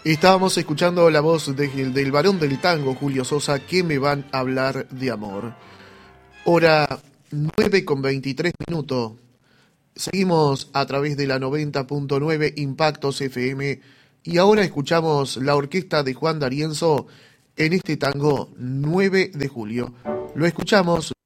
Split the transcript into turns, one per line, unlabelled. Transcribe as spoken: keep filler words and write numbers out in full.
Estábamos escuchando la voz de, del varón del tango, Julio Sosa, que me van a hablar de amor. Hora nueve con veintitrés minutos. Seguimos a través de la noventa punto nueve Impactos F M y ahora escuchamos la orquesta de Juan D'Arienzo en este tango nueve de julio. Lo escuchamos